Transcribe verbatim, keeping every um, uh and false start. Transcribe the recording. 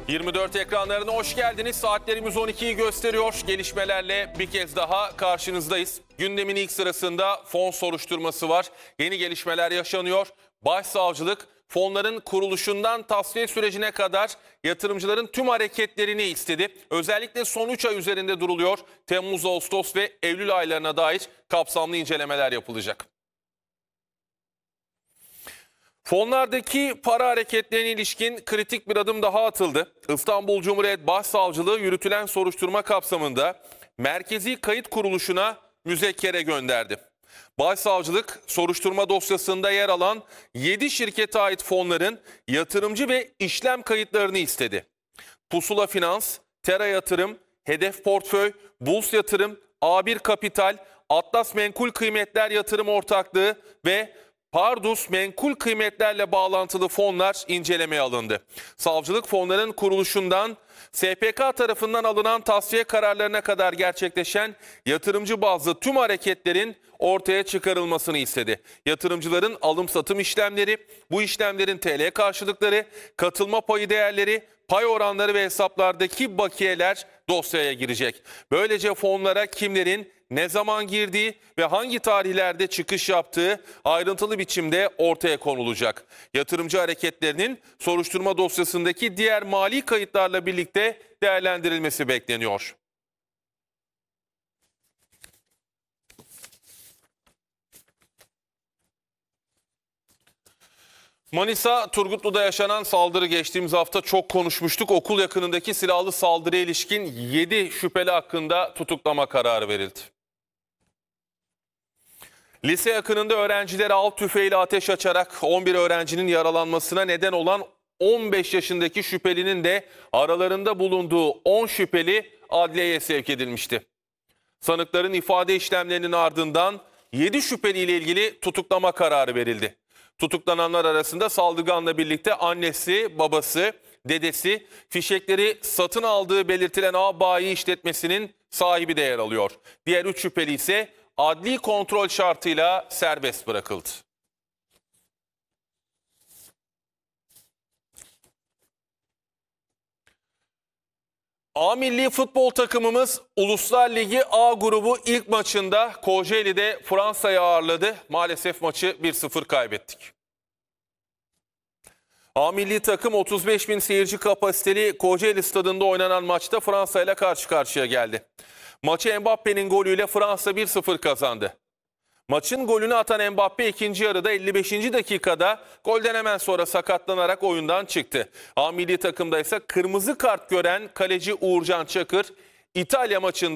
yirmi dört ekranlarına hoş geldiniz. Saatlerimiz on ikiyi gösteriyor. Gelişmelerle bir kez daha karşınızdayız. Gündemin ilk sırasında fon soruşturması var. Yeni gelişmeler yaşanıyor. Başsavcılık fonların kuruluşundan tasfiye sürecine kadar yatırımcıların tüm hareketlerini istedi. Özellikle son üç ay üzerinde duruluyor. Temmuz, Ağustos ve Eylül aylarına dair kapsamlı incelemeler yapılacak. Fonlardaki para hareketlerine ilişkin kritik bir adım daha atıldı. İstanbul Cumhuriyet Başsavcılığı yürütülen soruşturma kapsamında Merkezi Kayıt Kuruluşu'na müzekkere gönderdi. Başsavcılık soruşturma dosyasında yer alan yedi şirkete ait fonların yatırımcı ve işlem kayıtlarını istedi. Pusula Finans, Tera Yatırım, Hedef Portföy, Buls Yatırım, A bir Kapital, Atlas Menkul Kıymetler Yatırım Ortaklığı ve Pardus menkul kıymetlerle bağlantılı fonlar incelemeye alındı. Savcılık fonların kuruluşundan S P K tarafından alınan tasfiye kararlarına kadar gerçekleşen yatırımcı bazlı tüm hareketlerin ortaya çıkarılmasını istedi. Yatırımcıların alım satım işlemleri, bu işlemlerin T L karşılıkları, katılma payı değerleri, pay oranları ve hesaplardaki bakiyeler dosyaya girecek. Böylece fonlara kimlerin ne zaman girdiği ve hangi tarihlerde çıkış yaptığı ayrıntılı biçimde ortaya konulacak. Yatırımcı hareketlerinin soruşturma dosyasındaki diğer mali kayıtlarla birlikte değerlendirilmesi bekleniyor. Manisa Turgutlu'da yaşanan saldırı geçtiğimiz hafta çok konuşmuştuk. Okul yakınındaki silahlı saldırıya ilişkin yedi şüpheli hakkında tutuklama kararı verildi. Lise yakınında öğrencilere av tüfeğiyle ateş açarak on bir öğrencinin yaralanmasına neden olan on beş yaşındaki şüphelinin de aralarında bulunduğu on şüpheli adliyeye sevk edilmişti. Sanıkların ifade işlemlerinin ardından yedi şüpheliyle ilgili tutuklama kararı verildi. Tutuklananlar arasında saldırganla birlikte annesi, babası, dedesi, fişekleri satın aldığı belirtilen ağ bayi işletmesinin sahibi de yer alıyor. Diğer üç şüpheli ise adli kontrol şartıyla serbest bırakıldı. A milli futbol takımımız Uluslar Ligi A grubu ilk maçında Kocaeli'de Fransa'yı ağırladı. Maalesef maçı bir sıfır kaybettik. A milli takım otuz beş bin seyirci kapasiteli Kocaeli stadında oynanan maçta Fransa ile karşı karşıya geldi. Maçı Mbappe'nin golüyle Fransa bir sıfır kazandı. Maçın golünü atan Mbappe ikinci yarıda elli beşinci dakikada golden hemen sonra sakatlanarak oyundan çıktı. A milli takımda ise kırmızı kart gören kaleci Uğurcan Çakır İtalya maçında